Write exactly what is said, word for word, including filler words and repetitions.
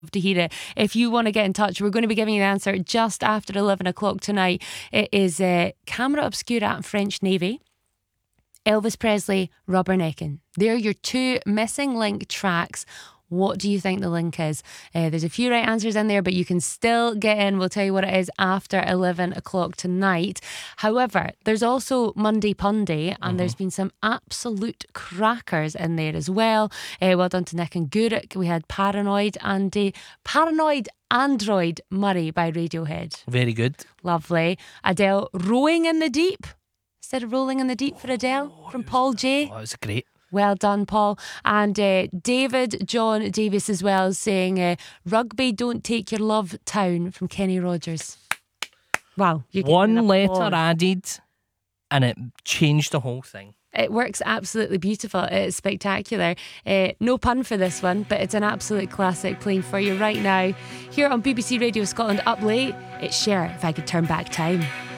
to hear it. If you want to get in touch, we're going to be giving you the answer just after eleven o'clock tonight. It is uh, Camera Obscura and French Navy, Elvis Presley, Rubberneckin'. They're your two missing link tracks. What do you think the link is? Uh, there's a few right answers in there, but you can still get in. We'll tell you what it is after eleven o'clock tonight. However, there's also Monday Punday, and mm-hmm. there's been some absolute crackers in there as well. Uh, well done to Nick and Guruk. We had Paranoid and uh, Paranoid Android Murray by Radiohead. Very good. Lovely. Adele, Rowing in the Deep instead of Rolling in the Deep for Adele oh, from Paul J. Oh, it was great. Well done, Paul. And uh, David John Davis as well saying uh, Rugby Don't Take Your Love Town from Kenny Rogers. Wow. One letter added and it changed the whole thing. It works absolutely beautiful. It's spectacular. Uh, no pun for this one, but it's an absolute classic playing for you right now. Here on B B C Radio Scotland Up Late, it's Cher, If I Could Turn Back Time.